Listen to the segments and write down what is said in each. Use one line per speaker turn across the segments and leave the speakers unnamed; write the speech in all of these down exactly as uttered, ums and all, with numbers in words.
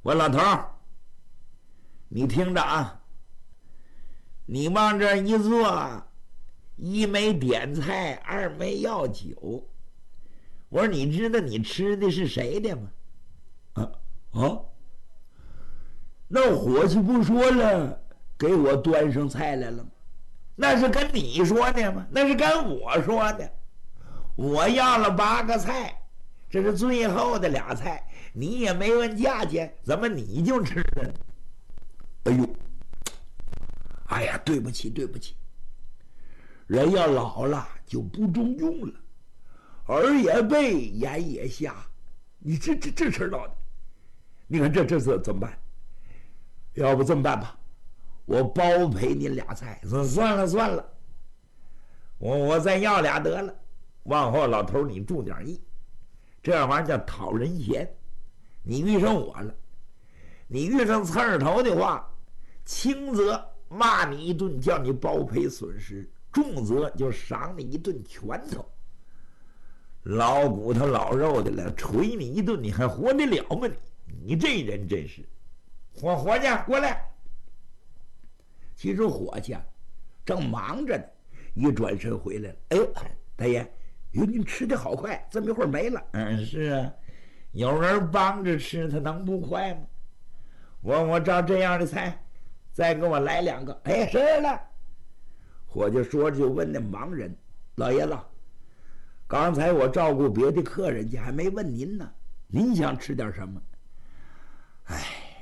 我老头儿，你听着啊，你往这一坐，一没点菜，二没要酒。我说你知道你吃的是谁的吗？啊啊！那伙计不说了，给我端上菜来了吗？那是跟你说的吗？那是跟我说的。我要了八个菜，这是最后的俩菜，你也没问价钱，怎么你就吃了？哎呦，哎呀，对不起，对不起。人要老了就不中用了，耳也背，眼也瞎，你这这这事闹的，你看这这是怎么办？要不这么办吧，我包赔您俩菜。说算了算了，我我再要俩得了。往后老头你注点意，这玩意儿叫讨人嫌。你遇上我了，你遇上刺儿头的话，轻则骂你一顿，叫你包赔损失；重则就赏你一顿拳头。老骨头老肉的了，捶你一顿，你还活得了吗你？你这人真是。伙伙计过来。其实伙计正忙着呢，一转身回来了。哎呦，大爷，哟，您吃的好快，这么一会儿没了。嗯，是啊，有人帮着吃，他能不快吗？我我照这样的菜，再给我来两个。哎，是了。伙计说着就问那盲人：“老爷子，刚才我照顾别的客人家，还没问您呢，您想吃点什么？”哎，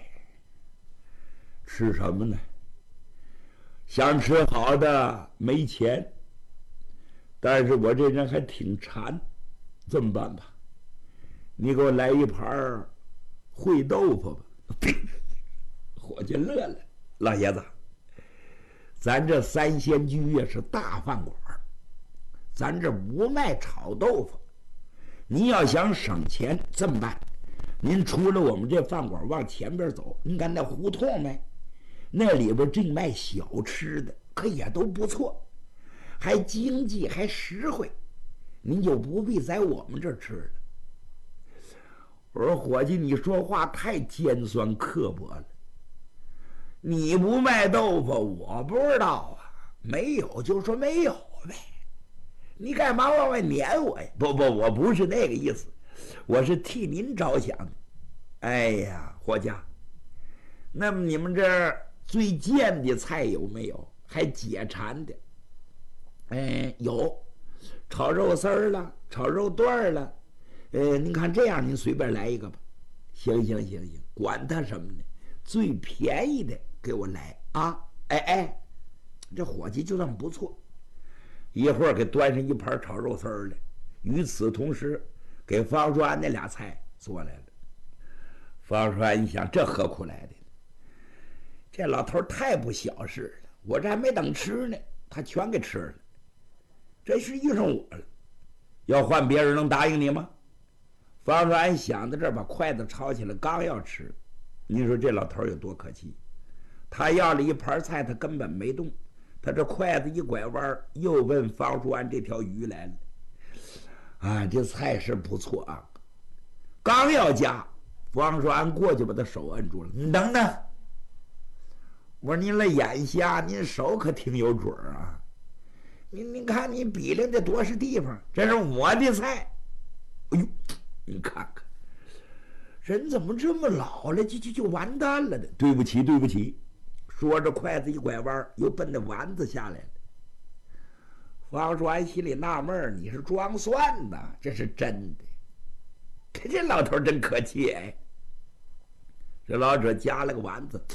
吃什么呢？想吃好的没钱，但是我这人还挺馋，这么办吧？你给我来一盘烩豆腐吧。伙计乐了，老爷子，咱这三仙居呀是大饭馆，咱这不卖炒豆腐。您要想省钱，这么办？您出了我们这饭馆往前边走，您看那胡同没？那里边正卖小吃的，可也都不错，还经济还实惠，您就不必在我们这儿吃了。我说伙计，你说话太尖酸刻薄了。你不卖豆腐，我不知道啊，没有就说没有呗，你干嘛往外撵我呀？不不，我不是那个意思，我是替您着想的。哎呀，伙计，那么你们这儿最贱的菜有没有？还解馋的？哎，有，炒肉丝儿了，炒肉段儿了。呃，您看这样，您随便来一个吧。行行行行，管他什么呢？最便宜的给我来啊！哎哎，这伙计就算不错，一会儿给端上一盘炒肉丝儿来。与此同时，给方叔安那俩菜做来了。方叔安一想，这何苦来的？这老头太不小事了，我这还没等吃呢，他全给吃了。这是遇上我了，要换别人能答应你吗？方叔安想到这儿，把筷子抄起来，刚要吃，你说这老头有多可气？他要了一盘菜，他根本没动，他这筷子一拐弯，又问方叔安这条鱼来了。啊，这菜是不错啊，刚要夹，方叔安过去把他手摁住了。你等等，我说您那眼瞎，您手可挺有准啊！您您看你比量这多少地方，这是我的菜。哎呦，你看看，人怎么这么老了，就就就完蛋了呢？对不起，对不起。说着，筷子一拐弯，又奔那丸子下来了。方叔安心里纳闷，你是装蒜呢，这是真的。这老头真可气哎！这老者夹了个丸子，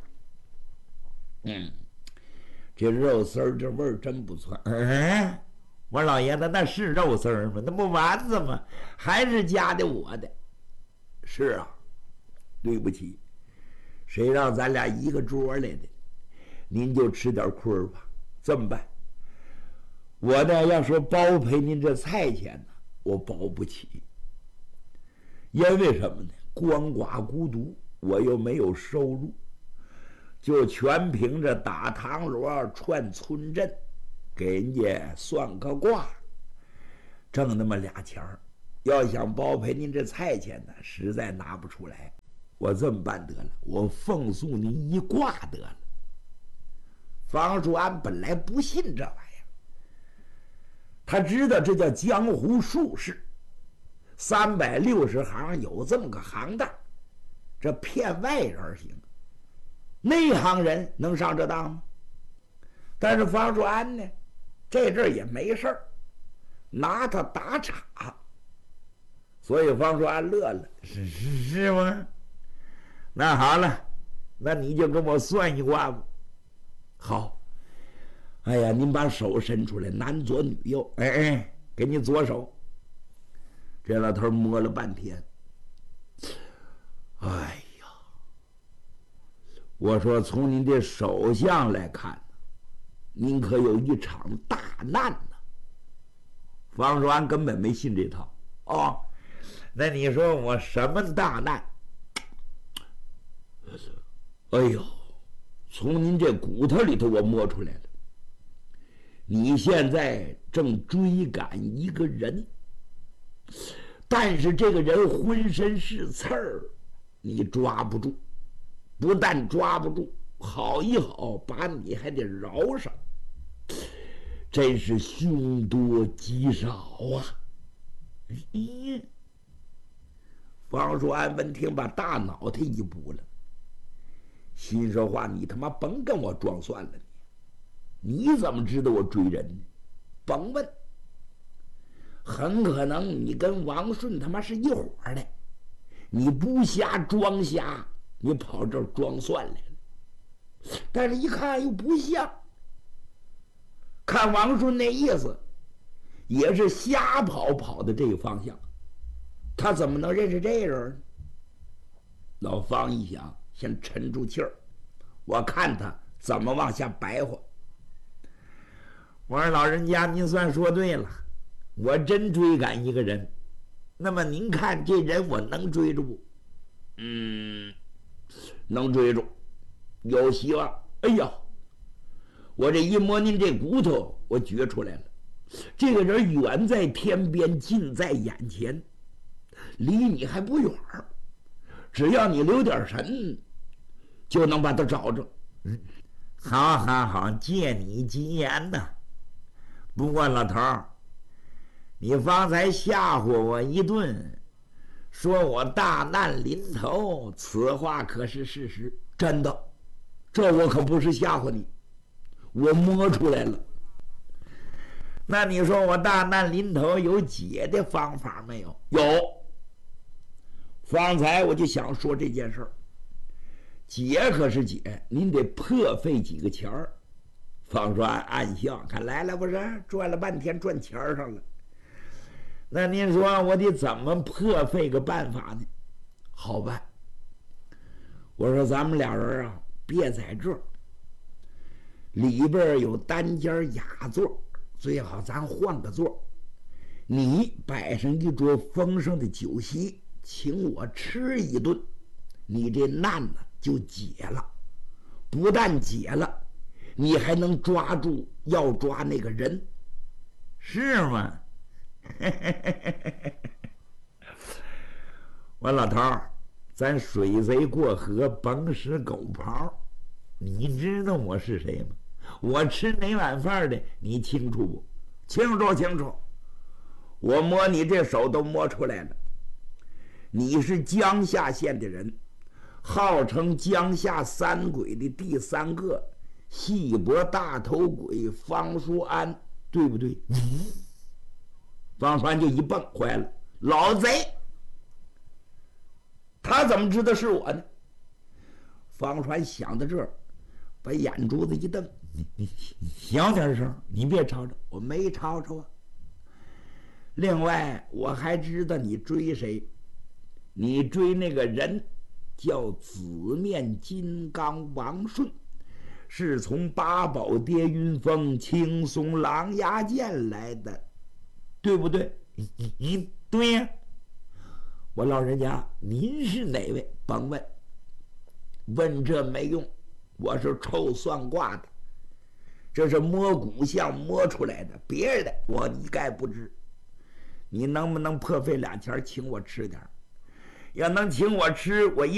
嗯，这肉丝儿这味儿真不错。嗯，我老爷子那是肉丝儿吗？那不丸子吗？还是夹的我的。是啊，对不起，谁让咱俩一个桌来的？您就吃点亏吧。这么办？我呢，要说包赔您这菜钱呢，我保不起。因为什么呢？鳏寡孤独，我又没有收入，就全凭着打堂锣串村镇，给人家算个卦，挣那么俩钱儿。要想包赔您这菜钱呢，实在拿不出来。 我这么办得了，我奉送你一卦得了。方叔安本来不信这玩意儿，他知道这叫江湖术士，三百六十行有这么个行当，这骗外人行，内行人能上这当吗？但是方叔安呢，这阵儿也没事儿，拿他打岔，所以方叔安乐了，是是是吗？那好了，那你就跟我算一卦吧。好，哎呀，您把手伸出来，男左女右，哎哎，给你左手。这老头摸了半天，哎呀，我说从您这手相来看，您可有一场大难呢。方叔安根本没信这套。哦，那你说我什么大难？哎呦，从您这骨头里头我摸出来了，你现在正追赶一个人，但是这个人浑身是刺儿，你抓不住，不但抓不住，好一好把你还得饶上，真是凶多吉少啊！咦，方叔安闻听把大脑袋一补了，心说话，你他妈甭跟我装蒜了，你你怎么知道我追人呢？甭问，很可能你跟王顺他妈是一伙的，你不瞎装瞎，你跑这儿装蒜来了。但是一看又不像，看王顺那意思也是瞎跑跑的这个方向，他怎么能认识这人呢？老方一想，先沉住气儿，我看他怎么往下白话。我说老人家，您算说对了，我真追赶一个人，那么您看这人我能追住不？嗯，能追住，有希望。哎呀，我这一摸您这骨头，我觉出来了，这个人远在天边，近在眼前，离你还不远，只要你留点神，就能把他找着。嗯，好好好，借你吉言呐。不过老头儿，你方才吓唬我一顿，说我大难临头，此话可是事实？真的，这我可不是吓唬你，我摸出来了。那你说我大难临头有解的方法没有？有。方才我就想说这件事儿，解可是解，您得破费几个钱儿。方叔安暗笑，看来了不是转了半天赚钱上了。那您说我得怎么破费个办法呢？好办，我说咱们俩人啊，别在这儿，里边有单间雅座，最好咱换个座，你摆上一桌丰盛的酒席，请我吃一顿，你这难呢就解了。不但解了，你还能抓住要抓那个人，是吗？我老头儿，咱水贼过河，甭使狗刨。你知道我是谁吗？我吃哪碗饭的，你清楚不？清楚清楚。我摸你这手都摸出来了，你是江夏县的人，号称江夏三鬼的第三个，细脖大头鬼方叔安，对不对？方叔安就一蹦，坏了，老贼，他怎么知道是我呢？方叔安想到这儿，把眼珠子一瞪，你你小点声，你别吵吵，我没吵吵啊。另外我还知道你追谁，你追那个人叫紫面金刚王顺，是从八宝跌云峰青松狼牙剑来的，对不对？嗯，对呀。我老人家，您是哪位？甭问，问这没用，我是臭算卦的，这是摸骨相摸出来的，别的我一概不知。你能不能破费俩钱请我吃点？要能请我吃，我一